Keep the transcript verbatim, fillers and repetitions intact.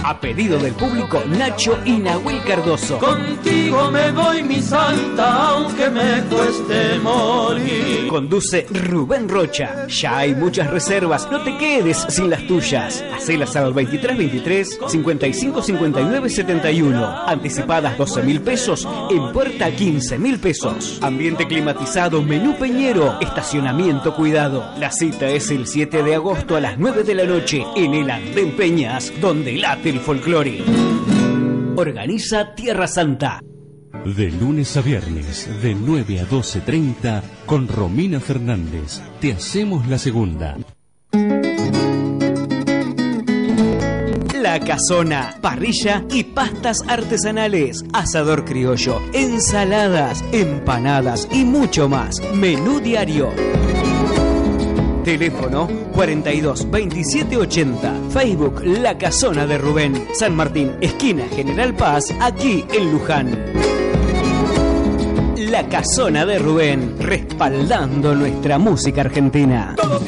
A pedido del público, Nacho y Nahuel Cardoso. Contigo me doy mi santa, aunque me cueste morir. Conduce Rubén Rocha. Ya hay muchas reservas, no te quedes sin las tuyas. Hacelas al veintitrés veintitrés, cincuenta y cinco cincuenta y nueve setenta y uno. Anticipadas doce mil pesos, en puerta quince mil pesos. Ambiente climatizado, menú peñero, estacionamiento cuidado. La cita es el siete de agosto a las nueve de la noche en el Andén Peñas, donde late el folclore. Organiza Tierra Santa. De lunes a viernes, de nueve a doce treinta, con Romina Fernández. Te hacemos la segunda. La Casona, parrilla y pastas artesanales, asador criollo, ensaladas, empanadas y mucho más. Menú diario. Teléfono cuarenta y dos veintisiete ochenta. Facebook La Casona de Rubén. San Martín, esquina General Paz, aquí en Luján. La Casona de Rubén, respaldando nuestra música argentina. Todo